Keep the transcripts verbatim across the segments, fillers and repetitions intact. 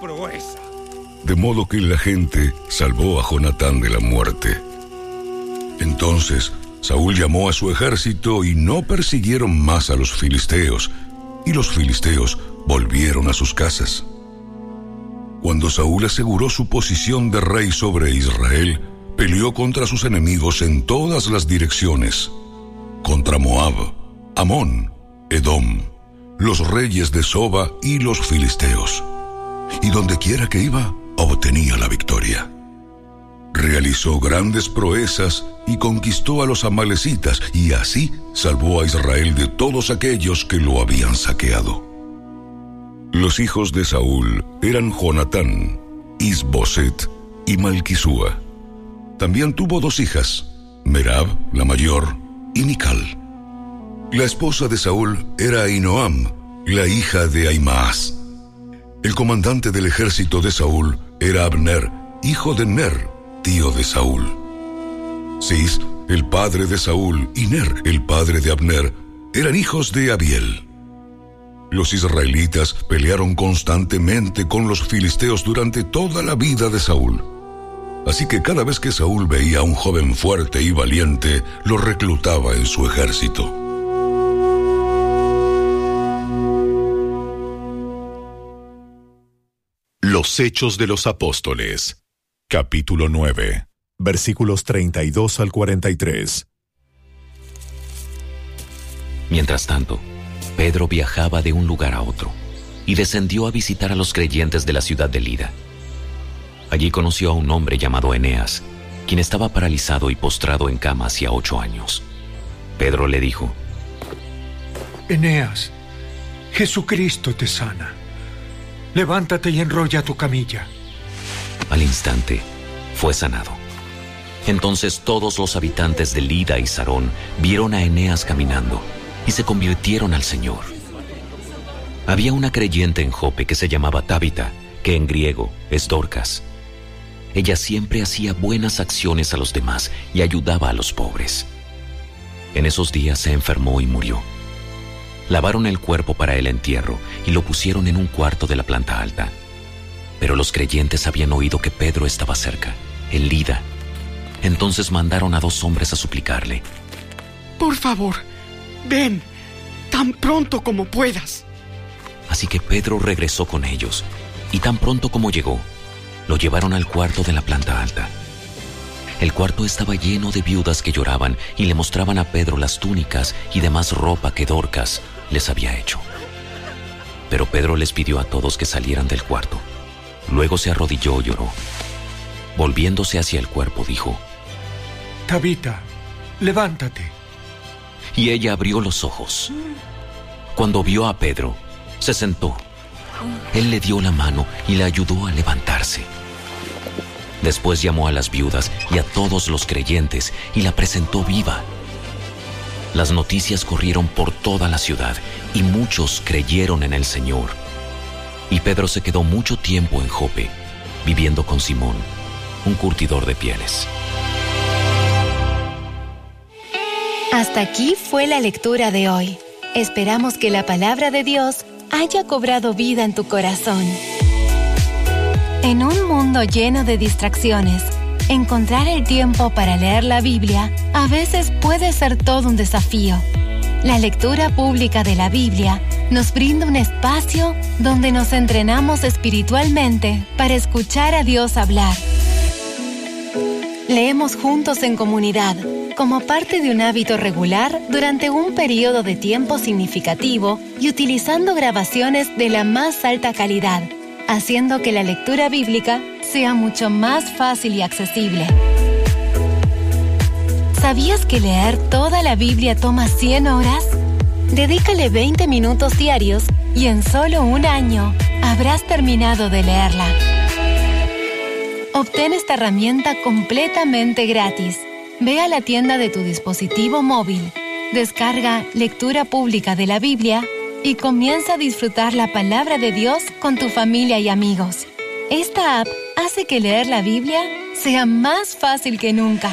proeza. De modo que la gente salvó a Jonatán de la muerte. Entonces Saúl llamó a su ejército y no persiguieron más a los filisteos, y los filisteos volvieron a sus casas. Cuando Saúl aseguró su posición de rey sobre Israel, peleó contra sus enemigos en todas las direcciones, contra Moab, Amón, Edom, los reyes de Soba y los filisteos. Y donde quiera que iba, obtenía la victoria. Realizó grandes proezas y conquistó a los amalecitas, y así salvó a Israel de todos aquellos que lo habían saqueado. Los hijos de Saúl eran Jonatán, Isboset y Malquisúa. También tuvo dos hijas, Merab, la mayor, y Mical. La esposa de Saúl era Ahinoam, la hija de Ahimaas. El comandante del ejército de Saúl era Abner, hijo de Ner, tío de Saúl. Cis, el padre de Saúl, y Ner, el padre de Abner, eran hijos de Abiel. Los israelitas pelearon constantemente con los filisteos durante toda la vida de Saúl. Así que cada vez que Saúl veía a un joven fuerte y valiente, lo reclutaba en su ejército. Los Hechos de los Apóstoles, capítulo nueve, versículos treinta y dos al cuarenta y tres. Mientras tanto, Pedro viajaba de un lugar a otro y descendió a visitar a los creyentes de la ciudad de Lida. Allí conoció a un hombre llamado Eneas, quien estaba paralizado y postrado en cama hacía ocho años. Pedro le dijo: Eneas, Jesucristo te sana. Levántate y enrolla tu camilla. Al instante, fue sanado. Entonces todos los habitantes de Lida y Sarón vieron a Eneas caminando y se convirtieron al Señor. Había una creyente en Jope que se llamaba Tabita, que en griego es Dorcas. Ella siempre hacía buenas acciones a los demás y ayudaba a los pobres. En esos días se enfermó y murió. Lavaron el cuerpo para el entierro y lo pusieron en un cuarto de la planta alta. Pero los creyentes habían oído que Pedro estaba cerca, en Lida. Entonces mandaron a dos hombres a suplicarle: Por favor, ven, tan pronto como puedas. Así que Pedro regresó con ellos, y tan pronto como llegó, lo llevaron al cuarto de la planta alta. El cuarto estaba lleno de viudas que lloraban y le mostraban a Pedro las túnicas y demás ropa que Dorcas les había hecho. Pero Pedro les pidió a todos que salieran del cuarto. Luego se arrodilló y lloró. Volviéndose hacia el cuerpo, dijo: Tabita, levántate. Y ella abrió los ojos. Cuando vio a Pedro, se sentó. Él le dio la mano y la ayudó a levantarse. Después llamó a las viudas y a todos los creyentes y la presentó viva. Las noticias corrieron por toda la ciudad y muchos creyeron en el Señor. Y Pedro se quedó mucho tiempo en Jope, viviendo con Simón, un curtidor de pieles. Hasta aquí fue la lectura de hoy. Esperamos que la palabra de Dios haya cobrado vida en tu corazón. En un mundo lleno de distracciones, encontrar el tiempo para leer la Biblia a veces puede ser todo un desafío. La lectura pública de la Biblia nos brinda un espacio donde nos entrenamos espiritualmente para escuchar a Dios hablar. Leemos juntos en comunidad, como parte de un hábito regular durante un periodo de tiempo significativo y utilizando grabaciones de la más alta calidad, haciendo que la lectura bíblica sea mucho más fácil y accesible. ¿Sabías que leer toda la Biblia toma cien horas? Dedícale veinte minutos diarios y en solo un año habrás terminado de leerla. Obtén esta herramienta completamente gratis. Ve a la tienda de tu dispositivo móvil, descarga Lectura Pública de la Biblia y comienza a disfrutar la palabra de Dios con tu familia y amigos. Esta app hace que leer la Biblia sea más fácil que nunca.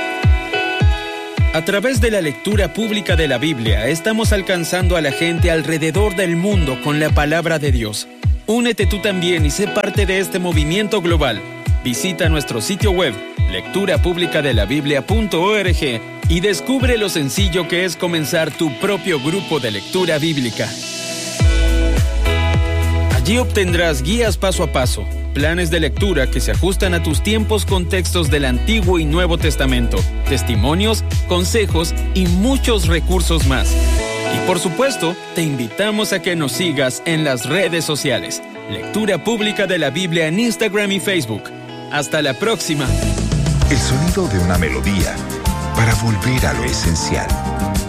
A través de la lectura pública de la Biblia, estamos alcanzando a la gente alrededor del mundo con la palabra de Dios. Únete tú también y sé parte de este movimiento global. Visita nuestro sitio web, lectura pública de la biblia punto org, y descubre lo sencillo que es comenzar tu propio grupo de lectura bíblica. Allí obtendrás guías paso a paso, planes de lectura que se ajustan a tus tiempos con textos del Antiguo y Nuevo Testamento, testimonios, consejos y muchos recursos más. Y por supuesto, te invitamos a que nos sigas en las redes sociales. Lectura Pública de la Biblia en Instagram y Facebook. Hasta la próxima. El sonido de una melodía para volver a lo esencial.